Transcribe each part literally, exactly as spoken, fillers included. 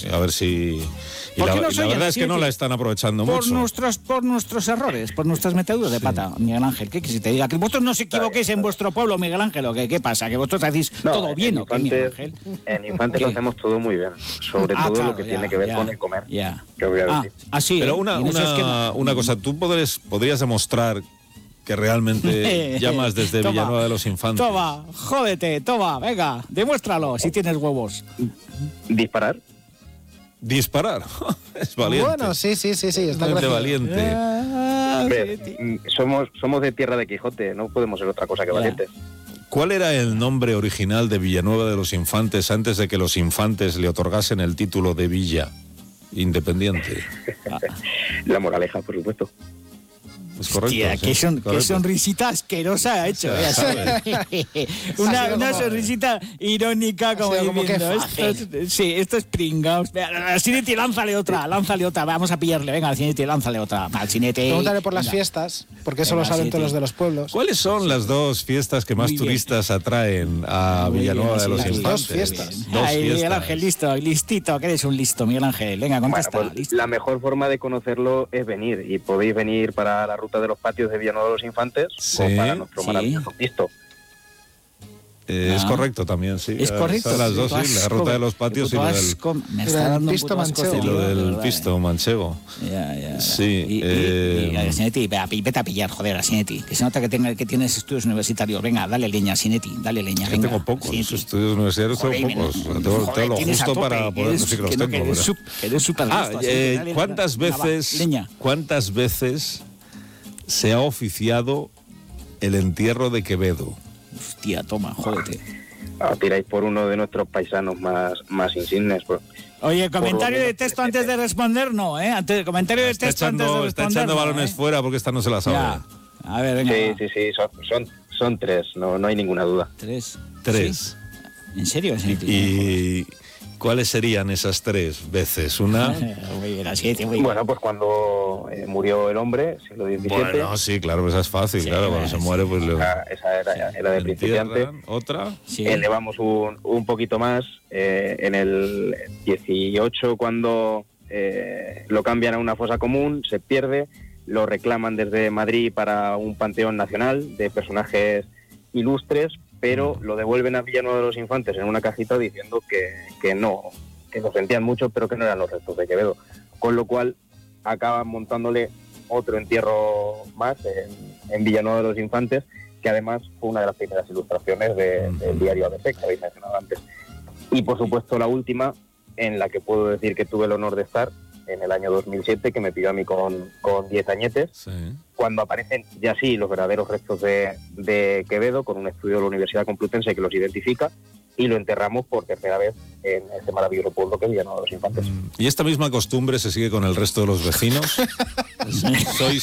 A ver si... Y la, no y la verdad es que no la están aprovechando por mucho. Nuestros, por nuestros errores, por nuestras meteduras de pata, sí. Miguel Ángel. ¿Qué quieres que te diga? Que vosotros no os equivoquéis en vuestro pueblo, Miguel Ángel, ¿o qué, qué pasa? ¿Que vosotros hacéis no, todo bien o qué, Miguel Ángel? En Infantes lo hacemos todo muy bien, sobre ah, todo claro, lo que ya, tiene que ver ya, con el comer. Ya. Que voy a decir. Ah, así, Pero una, una, es que no... una cosa, ¿tú podrías, podrías demostrar que realmente llamas desde toma, Villanueva de los Infantes? Toma, jódete, toma, venga, demuéstralo si tienes huevos. ¿Disparar? Disparar, es valiente. Bueno, sí, sí, sí, sí, está muy valiente. Hombre, somos, somos de tierra de Quijote, no podemos ser otra cosa que valientes. ¿Cuál era el nombre original de Villanueva de los Infantes antes de que los Infantes le otorgasen el título de Villa Independiente? La Moraleja, por supuesto. Es correcto. Hostia, sí, qué, son, correcto. qué sonrisita asquerosa ha hecho. O sea, una, una sonrisita irónica como como diciendo, esto es, sí, esto es pringaos. Al Sineti, lánzale otra, lánzale otra. Vamos a pillarle, venga, al Sineti, lánzale otra. Al Sineti. Pregúntale por las venga. fiestas, porque eso venga, lo saben todos los de los pueblos. ¿Cuáles son sí. las dos fiestas que más turistas atraen a Muy Villanueva bien, de los sí, Infantes? Dos fiestas. Dos Ay, fiestas. Miguel Ángel, listo, listito, que eres un listo, Miguel Ángel. Venga, contesta. Bueno, pues, la mejor forma de conocerlo es venir, y podéis venir para la ruta de los patios de Villanueva de los Infantes sí, o para nuestro sí. maravilloso pisto. Eh, es correcto también, sí. Es correcto. Son las dos, sí, la ruta de los patios y lo del, me está dando pisto manchego. Y lo del pisto manchego. Ya, ya. Sí. Y, eh... y, y, y Sineti, vete a pillar, joder, a Sineti. Que se nota que, tenga, que tienes estudios universitarios. Venga, dale leña, Sineti, dale leña. Yo tengo pocos, Sineti. Estudios universitarios tengo joder, pocos. Joder, tengo, tengo lo justo para poder decir que los tengo. Que eres súper ah, eh, ¿cuántas veces, ¿cuántas veces se ha oficiado el entierro de Quevedo? Hostia, toma, jódete. Ah, tiráis por uno de nuestros paisanos más, más insignes. Por, Oye, comentario de texto antes de responder, no, ¿eh? Antes, comentario de texto echando, antes de responder. Está echando no, balones ¿eh? fuera porque esta no se la sabe. Ya. A ver, venga. Sí, va. sí, sí, son, son, son tres, no, no hay ninguna duda. Tres. Tres. ¿Sí? ¿En serio? ¿Y, y cuáles serían esas tres veces? Una... muy bien, así, muy bien. Bueno, pues cuando eh, murió el hombre, siglo diecisiete. Bueno, sí, claro, esa es fácil, sí, claro, cuando sí. se muere, pues... Esa, esa era, era de principiante. ¿Otra? Sí. Elevamos un, un poquito más. Eh, en el dieciocho, cuando eh, lo cambian a una fosa común, se pierde, lo reclaman desde Madrid para un panteón nacional de personajes ilustres, pero lo devuelven a Villanueva de los Infantes en una cajita diciendo que, que no, que lo sentían mucho, pero que no eran los restos de Quevedo. Con lo cual acaban montándole otro entierro más en, en Villanueva de los Infantes, que además fue una de las primeras ilustraciones de, del diario A B C, que habéis mencionado antes. Y por supuesto la última, en la que puedo decir que tuve el honor de estar, en el año dos mil siete, que me pilló a mí con, con diez añetes, sí. cuando aparecen ya sí los verdaderos restos de, de Quevedo, con un estudio de la Universidad Complutense que los identifica, y lo enterramos por tercera vez en este maravilloso pueblo que es Villanueva de los Infantes. ¿Y esta misma costumbre se sigue con el resto de los vecinos? ¿Sois...?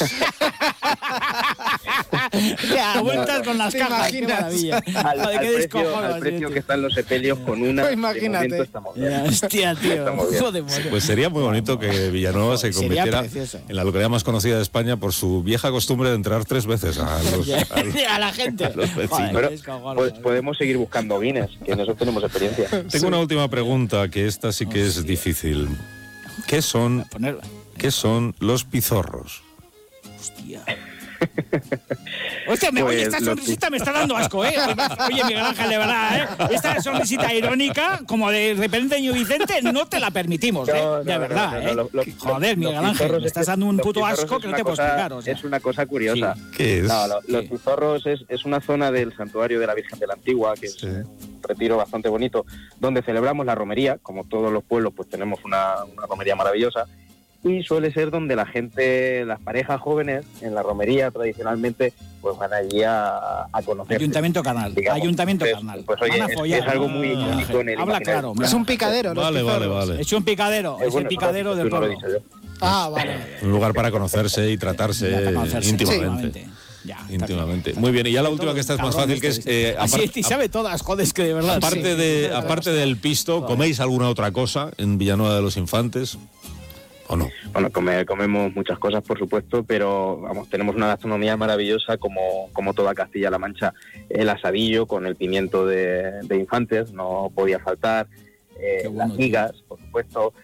Ya, vueltas con las cajas, qué maravilla. Al, al precio, al precio que están los sepelios con una, pues imagínate. Estamos bien. Ya, hostia, tío. Pues sería muy bonito que Villanueva se convirtiera en la localidad más conocida de España por su vieja costumbre de entrar tres veces a, los, a, los, a la gente. A los vecinos. Pero, pues, podemos seguir buscando Guinness, que en eso tenemos experiencia. Tengo sí. una última pregunta, que esta sí que es difícil. ¿Qué son, ¿qué son los pizorros? Hostia. Hostia, me, pues, oye, esta sonrisita me está dando asco, ¿eh? Oye, Miguel Ángel, de verdad, ¿eh? Esta sonrisita irónica, como de repente Ño Vicente, no te la permitimos, ¿eh? No, no, de verdad, no, no, no, ¿eh? Lo, lo, Joder, Miguel Ángel, me estás dando un puto asco que no te puedo explicar. O sea. Es una cosa curiosa. Sí. ¿Qué es? No, lo, los pizorros es, es una zona del santuario de la Virgen de la Antigua, que sí. es un retiro bastante bonito, donde celebramos la romería. Como todos los pueblos, pues tenemos una, una romería maravillosa. Y suele ser donde la gente, las parejas jóvenes, en la romería tradicionalmente, pues van allí a, a conocer. Ayuntamiento carnal, digamos. Ayuntamiento carnal. Pues oye, es, es algo muy único en el Habla claro. Es un picadero. Vale, vale, vale. Es un picadero, es, es bueno, el picadero no, del pueblo. Ah, vale. Un lugar para conocerse y tratarse conocerse, íntimamente. Sí. Ya, íntimamente. Muy bien, y ya la última que esta es más fácil, que es... Eh, apart, sí, sabe todas, joder, que de verdad. Aparte, sí. de, aparte del pisto, ¿coméis alguna otra cosa en Villanueva de los Infantes? ¿O no? Bueno, come, comemos muchas cosas, por supuesto, pero vamos, tenemos una gastronomía maravillosa como, como toda Castilla-La Mancha. El asadillo con el pimiento de, de Infantes no podía faltar, eh, bueno, las migas, por supuesto,